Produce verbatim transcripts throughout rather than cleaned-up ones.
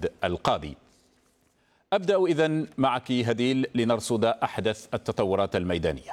محمد القاضي. أبدأ إذن معك هديل لنرصد أحدث التطورات الميدانية.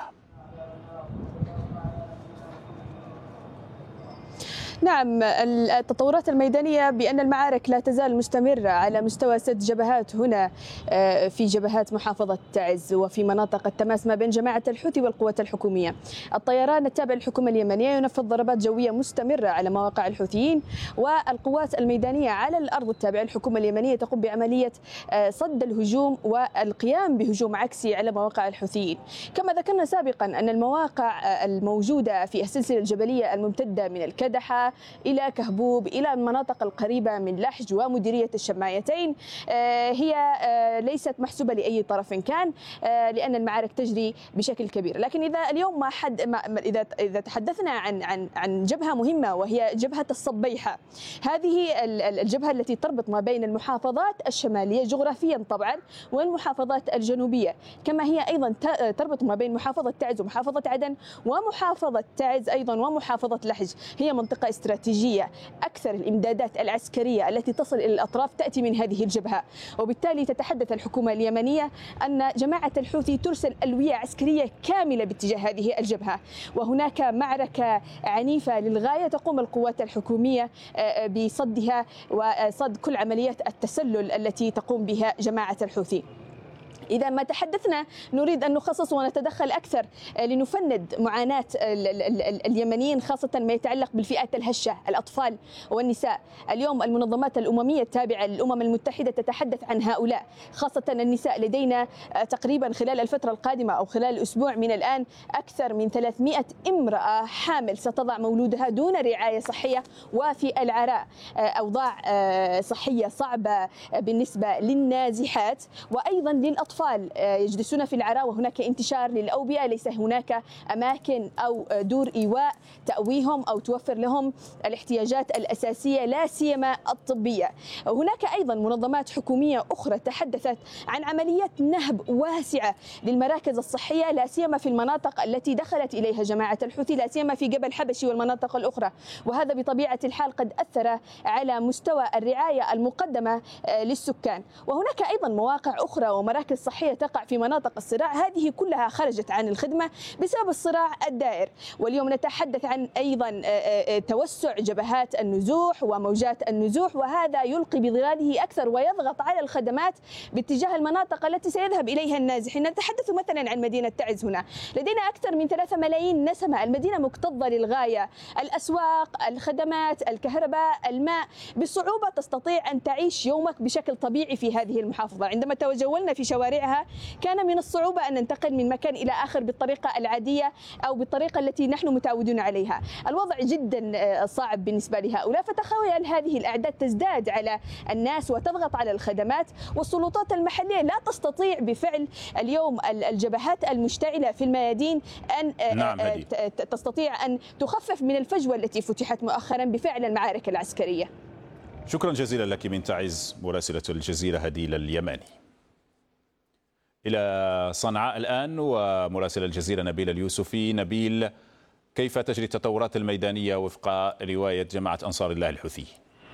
نعم، التطورات الميدانية بأن المعارك لا تزال مستمرة على مستوى ست جبهات هنا في جبهات محافظة تعز وفي مناطق التماس ما بين جماعة الحوثي والقوات الحكومية. الطيران التابع للحكومة اليمنية ينفذ ضربات جوية مستمرة على مواقع الحوثيين، والقوات الميدانية على الأرض التابعة للحكومة اليمنية تقوم بعملية صد الهجوم والقيام بهجوم عكسي على مواقع الحوثيين. كما ذكرنا سابقا أن المواقع الموجودة في السلسلة الجبلية الممتدة من الكدحة إلى كهبوب إلى المناطق القريبة من لحج ومديرية الشمايتين هي ليست محسوبة لأي طرف كان، لأن المعارك تجري بشكل كبير. لكن إذا اليوم ما حد ما إذا إذا تحدثنا عن عن عن جبهة مهمة وهي جبهة الصبيحة، هذه الجبهة التي تربط ما بين المحافظات الشمالية جغرافيا طبعا والمحافظات الجنوبية، كما هي أيضا تربط ما بين محافظة تعز ومحافظة عدن ومحافظة تعز أيضا ومحافظة لحج. هي منطقة استراتيجية، أكثر الإمدادات العسكرية التي تصل إلى الأطراف تأتي من هذه الجبهة، وبالتالي تتحدث الحكومة اليمنية أن جماعة الحوثي ترسل ألوية عسكرية كاملة باتجاه هذه الجبهة، وهناك معركة عنيفة للغاية تقوم القوات الحكومية بصدها وصد كل عمليات التسلل التي تقوم بها جماعة الحوثي. إذا ما تحدثنا نريد أن نخصص ونتدخل أكثر لنفند معاناة اليمنيين، خاصة ما يتعلق بالفئات الهشة، الأطفال والنساء. اليوم المنظمات الأممية التابعة للأمم المتحدة تتحدث عن هؤلاء، خاصة النساء. لدينا تقريبا خلال الفترة القادمة أو خلال أسبوع من الآن أكثر من ثلاثمئة امرأة حامل ستضع مولودها دون رعاية صحية وفي العراء. أوضاع صحية صعبة بالنسبة للنازحات وأيضا للأطفال يجلسون في العراء، وهناك انتشار للأوبئة، ليس هناك أماكن أو دور إيواء تأويهم أو توفر لهم الاحتياجات الأساسية لا سيما الطبية. هناك أيضا منظمات حكومية أخرى تحدثت عن عمليات نهب واسعة للمراكز الصحية، لا سيما في المناطق التي دخلت إليها جماعة الحوثي، لا سيما في جبل حبشي والمناطق الأخرى، وهذا بطبيعة الحال قد أثر على مستوى الرعاية المقدمة للسكان. وهناك أيضا مواقع أخرى ومراكز صحية تقع في مناطق الصراع، هذه كلها خرجت عن الخدمة بسبب الصراع الدائر. واليوم نتحدث عن أيضا توسع جبهات النزوح وموجات النزوح، وهذا يلقي بظلاله أكثر ويضغط على الخدمات باتجاه المناطق التي سيذهب إليها النازحين. نتحدث مثلا عن مدينة تعز، هنا لدينا أكثر من ثلاثة ملايين نسمة، المدينة مكتظة للغاية، الأسواق، الخدمات، الكهرباء، الماء، بصعوبة تستطيع أن تعيش يومك بشكل طبيعي في هذه المحافظة. عندما تجولنا في شوارعها كان من الصعوبة أن ننتقل من مكان إلى آخر بالطريقة العادية أو بالطريقة التي نحن متعودون عليها. الوضع جدا صعب بالنسبة لهؤلاء، فتخيل هذه الأعداد تزداد على الناس وتضغط على الخدمات، والسلطات المحلية لا تستطيع بفعل اليوم الجبهات المشتعلة في الميادين أن نعم تستطيع أن تخفف من الفجوة التي فتحت مؤخرا بفعل المعارك العسكرية. شكرا جزيلا لك من تعز مراسلة الجزيرة هديل اليماني. إلى صنعاء الآن ومراسل الجزيرة نبيل اليوسفي. نبيل، كيف تجري التطورات الميدانية وفق رواية جماعة أنصار الله الحوثي؟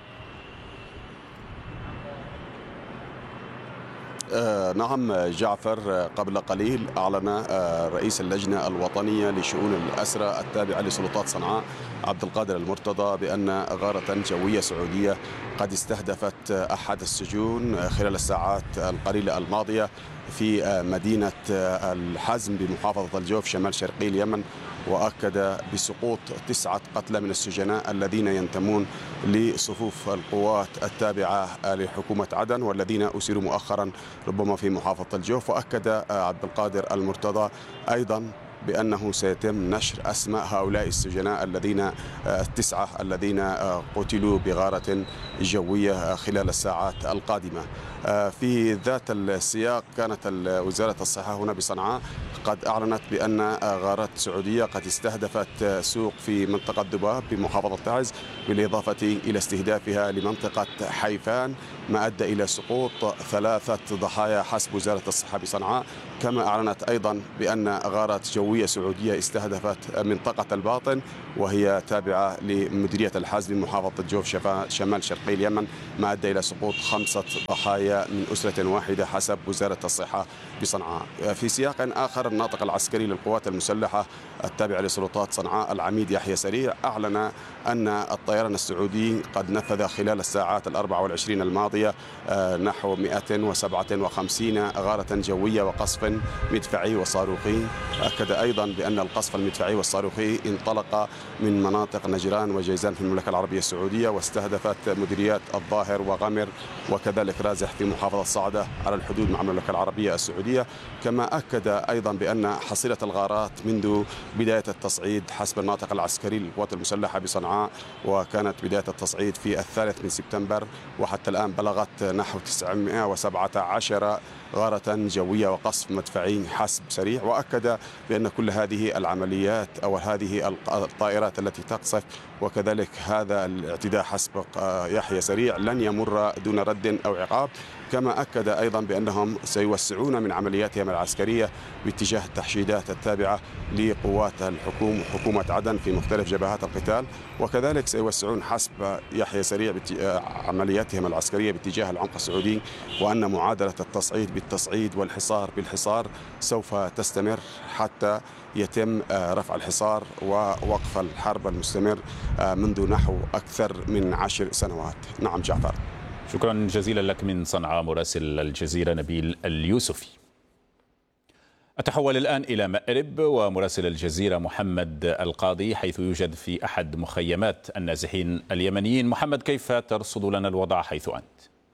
آه نعم جعفر، قبل قليل أعلن آه رئيس اللجنة الوطنية لشؤون الأسرى التابعة لسلطات صنعاء عبد القادر المرتضى بأن غارة جوية سعودية قد استهدفت أحد السجون خلال الساعات القليلة الماضية في مدينة الحزم بمحافظة الجوف شمال شرقي اليمن، وأكد بسقوط تسعة قتلى من السجناء الذين ينتمون لصفوف القوات التابعة لحكومة عدن والذين أسروا مؤخرا ربما في محافظة الجوف. وأكد عبد القادر المرتضى أيضا بأنه سيتم نشر أسماء هؤلاء السجناء الذين التسعة الذين قتلوا بغارة جوية خلال الساعات القادمة. في ذات السياق كانت وزارة الصحة هنا بصنعاء قد أعلنت بأن غارات سعودية قد استهدفت سوق في منطقة دباب بمحافظة تعز، بالإضافة إلى استهدافها لمنطقة حيفان، ما أدى إلى سقوط ثلاثة ضحايا حسب وزارة الصحة بصنعاء. كما أعلنت أيضا بأن غارات جوية جوية سعودية استهدفت منطقة الباطن، وهي تابعة لمديرية الحزم بمحافظة الجوف شمال شرقي اليمن، ما أدى إلى سقوط خمسة ضحايا من أسرة واحدة حسب وزارة الصحة بصنعاء. في سياق آخر، الناطق العسكري للقوات المسلحة التابع لسلطات صنعاء العميد يحيى سريع أعلن أن الطيران السعودي قد نفذ خلال الساعات الأربع والعشرين الماضية نحو مئة وسبعة وخمسين غارة جوية وقصف مدفعي وصاروخي. أكد أيضا بأن القصف المدفعي والصاروخي انطلق من مناطق نجران وجيزان في المملكة العربية السعودية، واستهدفت مديريات الظاهر وغمر وكذلك رازح في محافظة صعدة على الحدود مع المملكة العربية السعودية. كما أكد أيضا بأن حصيلة الغارات منذ بداية التصعيد حسب الناطق العسكري للقوات المسلحة بصنعاء، وكانت بداية التصعيد في الثالث من سبتمبر، وحتى الآن بلغت نحو تسعمئة وسبعة عشر غارة جوية وقصف مدفعي حسب سريع. وأكد بأن كل هذه العمليات أو هذه الطائرات التي تقصف وكذلك هذا الاعتداء حسب يحيى سريع لن يمر دون رد أو عقاب. كما أكد أيضا بأنهم سيوسعون من عملياتهم العسكرية باتجاه التحشيدات التابعة لقوات الحكومة حكومة عدن في مختلف جبهات القتال، وكذلك سيوسعون حسب يحيى سريع عملياتهم العسكرية باتجاه العمق السعودي، وأن معادلة التصعيد بالتصعيد والحصار بالحصار سوف تستمر حتى يتم رفع الحصار ووقف الحرب المستمر منذ نحو أكثر من عشر سنوات. نعم جعفر. شكرا جزيلا لك من صنعاء مراسل الجزيرة نبيل اليوسفي. أتحول الآن إلى مأرب ومراسل الجزيرة محمد القاضي، حيث يوجد في أحد مخيمات النازحين اليمنيين. محمد، كيف ترصد لنا الوضع حيث أنت؟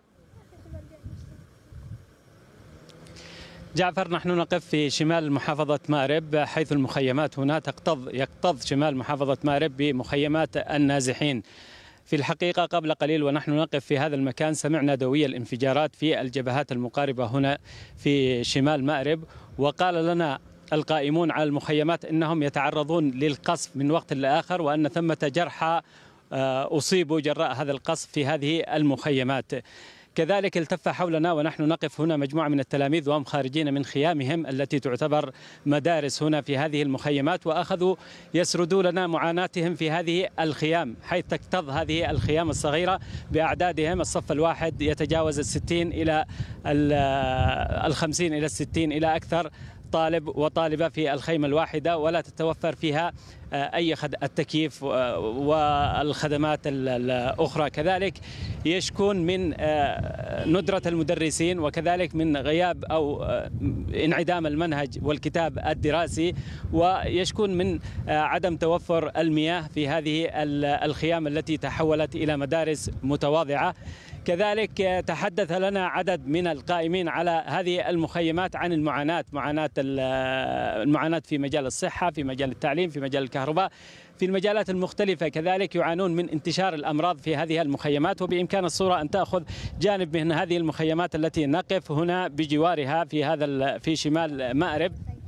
جعفر، نحن نقف في شمال محافظة مأرب، حيث المخيمات هنا تكتظ يكتظ شمال محافظة مأرب بمخيمات النازحين. في الحقيقة قبل قليل ونحن نقف في هذا المكان سمعنا دوي الانفجارات في الجبهات المقاربة هنا في شمال مأرب، وقال لنا القائمون على المخيمات أنهم يتعرضون للقصف من وقت لآخر، وأن ثمة جرحى أصيبوا جراء هذا القصف في هذه المخيمات. كذلك التف حولنا ونحن نقف هنا مجموعة من التلاميذ وهم خارجين من خيامهم التي تعتبر مدارس هنا في هذه المخيمات، وأخذوا يسردوا لنا معاناتهم في هذه الخيام، حيث تكتظ هذه الخيام الصغيرة بأعدادهم. الصف الواحد يتجاوز الستين إلى الخمسين إلى الستين إلى أكثر طالب وطالبة في الخيمة الواحدة، ولا تتوفر فيها أي التكييف والخدمات الأخرى. كذلك يشكون من ندرة المدرسين، وكذلك من غياب أو انعدام المنهج والكتاب الدراسي، ويشكون من عدم توفر المياه في هذه الخيام التي تحولت إلى مدارس متواضعة. كذلك تحدث لنا عدد من القائمين على هذه المخيمات عن المعاناة معاناة المعاناة في مجال الصحة، في مجال التعليم، في مجال الكهرباء، في المجالات المختلفة. كذلك يعانون من انتشار الأمراض في هذه المخيمات، وبإمكان الصورة أن تأخذ جانب من هذه المخيمات التي نقف هنا بجوارها في هذا في شمال مأرب.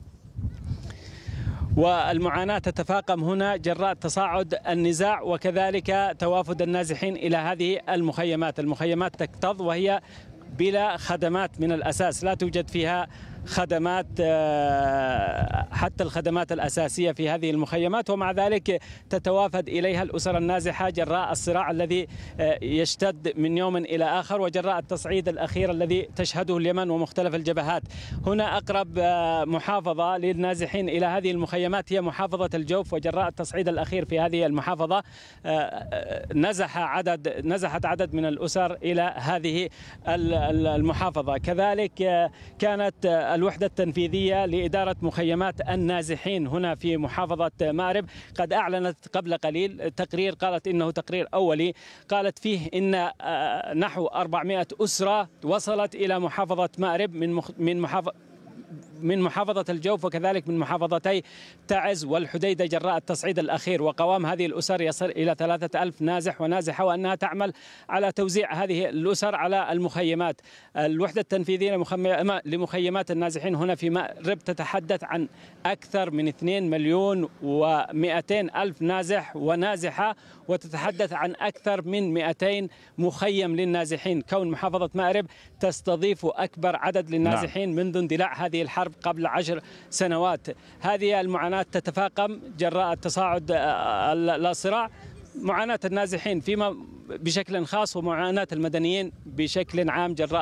والمعاناة تتفاقم هنا جراء تصاعد النزاع وكذلك توافد النازحين إلى هذه المخيمات. المخيمات تكتظ وهي بلا خدمات من الأساس، لا توجد فيها خدمات حتى الخدمات الأساسية في هذه المخيمات، ومع ذلك تتوافد إليها الأسر النازحة جراء الصراع الذي يشتد من يوم إلى آخر، وجراء التصعيد الأخير الذي تشهده اليمن ومختلف الجبهات. هنا أقرب محافظة للنازحين إلى هذه المخيمات هي محافظة الجوف، وجراء التصعيد الأخير في هذه المحافظة نزح عدد نزحت عدد من الأسر إلى هذه المحافظة. كذلك كانت الوحدة التنفيذية لإدارة مخيمات النازحين هنا في محافظة مأرب قد أعلنت قبل قليل تقرير، قالت إنه تقرير أولي، قالت فيه إن نحو أربعمئة أسرة وصلت إلى محافظة مأرب من مخ... من محافظة من محافظة الجوف وكذلك من محافظتي تعز والحديدة جراء التصعيد الأخير، وقوام هذه الأسر يصل إلى ثلاثة ألف نازح ونازحة، وأنها تعمل على توزيع هذه الأسر على المخيمات. الوحدة التنفيذية لمخيمات النازحين هنا في مأرب تتحدث عن أكثر من اثنين مليون ومئتين ألف نازح ونازحة، وتتحدث عن أكثر من مئتين مخيم للنازحين، كون محافظة مأرب تستضيف أكبر عدد للنازحين نعم. منذ اندلاع هذه الحرب الحرب قبل عشر سنوات. هذه المعاناة تتفاقم جراء تصاعد الصراع، معاناة النازحين فيما بشكل خاص ومعاناة المدنيين بشكل عام جراء